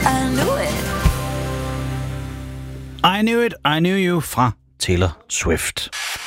I Knew It, I Knew You fra Taylor Swift.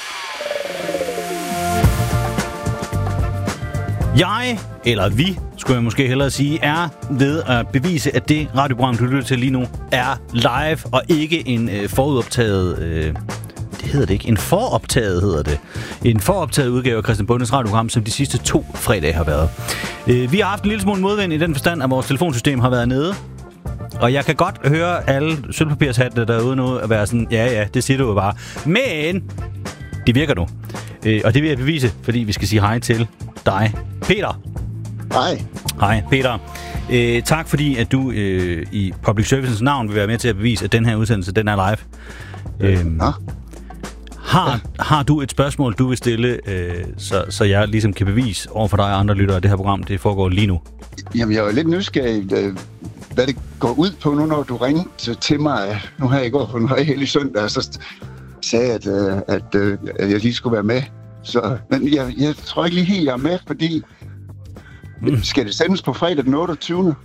Jeg, eller vi, skulle jeg måske hellere sige, er ved at bevise, at det radioprogram, du lytter til lige nu, er live og ikke en forudoptaget... det hedder det ikke. En foroptaget hedder det. En foroptaget udgave af Christian Bondes radioprogram, som de sidste 2 fredage har været. Vi har haft en lille smule modvind i den forstand, at vores telefonsystem har været nede. Og jeg kan godt høre alle sølvpapirshattene derude nu at være sådan, ja, det siger du jo bare. Men det virker nu. Og det vil jeg bevise, fordi vi skal sige hej til dig, Peter. Hej. Hej, Peter. Tak fordi, at du i Public Services navn vil være med til at bevise, at den her udsendelse, den er live. Har du et spørgsmål, du vil stille, så jeg ligesom kan bevise over for dig og andre lyttere, at det her program, det foregår lige nu? Jamen, jeg er jo lidt nysgerrig, hvad det går ud på nu, når du ringte til mig nu her i går på en højhellig søndag, så sagde at jeg lige skulle være med. Så, men jeg tror ikke lige helt, jeg er med, fordi skal det sendes på fredag den 28.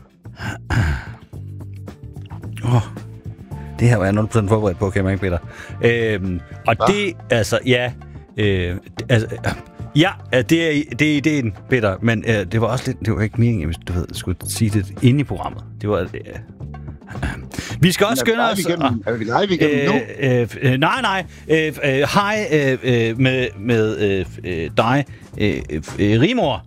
Det her var jeg 0% forberedt på, kan jeg mærke, Peter. Det, altså, ja... det er ideen, Peter, men det var også lidt... Det var ikke meningen, hvis du skulle sige det inde i programmet. Det var... Vi skal også skynde os... Er vi live igennem nu? Nej. Hej med dig, Rimor.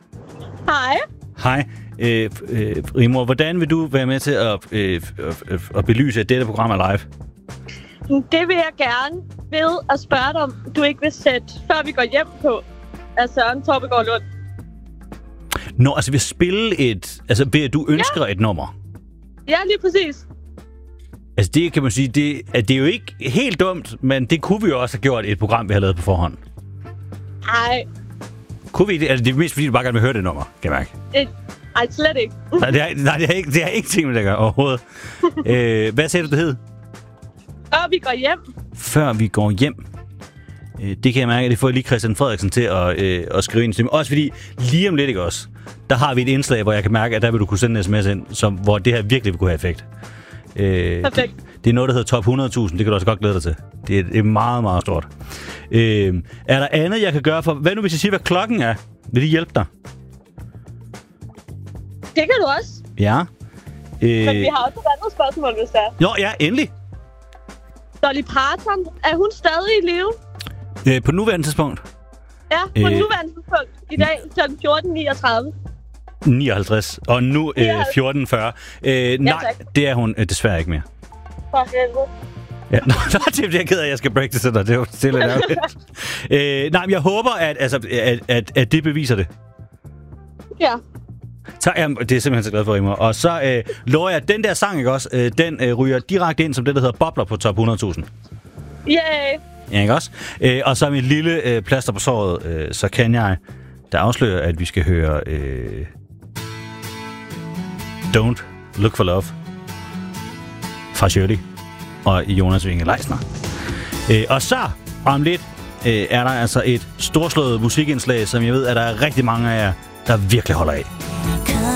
Hej. Rimor, hvordan vil du være med til at belyse, at dette program er live? Det vil jeg gerne ved at spørge dig, om du ikke vil sætte, før vi går hjem på, af Søren Torbegaard Lund. Nå, altså vil spille et... Altså, du ønsker et nummer? Ja, lige præcis. Altså, det kan man sige, det er jo ikke helt dumt, men det kunne vi jo også have gjort i et program, vi har lavet på forhånd. Nej. Kunne vi det? Altså, det er mest fordi, du bare gerne vil høre det nummer, kan jeg mærke. Nej, slet ikke. Det har ikke ting med det at gøre overhovedet. Hvad sagde du, det hed? Før vi går hjem. Før vi går hjem. Det kan jeg mærke, at det får lige Christian Frederiksen til at skrive ind i stemmen. Også fordi, lige om lidt, ikke også, der har vi et indslag, hvor jeg kan mærke, at der vil du kunne sende en sms ind, hvor det her virkelig vil kunne have effekt. Perfekt. Det er noget, der hedder top 100.000. Det kan du også godt glæde dig til. Det er meget, meget stort. Er der andet, jeg kan gøre for... Hvad nu, hvis jeg siger, hvad klokken er? Vil det hjælpe dig? Det kan du også. Ja. Men vi har også et andet spørgsmål, hvis det er. Jo, ja, endelig. Dolly Parton, er hun stadig i live? På nuværende tidspunkt? Ja, på nuværende tidspunkt. I dag kl. 14.39. 59. Og nu 14.40. Nej, det er hun desværre ikke mere. For helvede. Ja, det er jeg ked af, at jeg skal break det til dig. Det var stille ærligt. Nej, men jeg håber, at det beviser det. Ja. Så, det er simpelthen så glad for, Rimor. Og så lover jeg, at den der sang, ikke også, den ryger direkte ind som det, der hedder Bobler på top 100.000. Yay! Ja, ikke også? Og så med et lille plaster på såret, så kan jeg der afslører, at vi skal høre Don't Look for Love fra Shirley og Jonas Winge Leisner. Og så om lidt er der altså et storslået musikindslag, som jeg ved, at der er rigtig mange af jer, der virkelig holder af.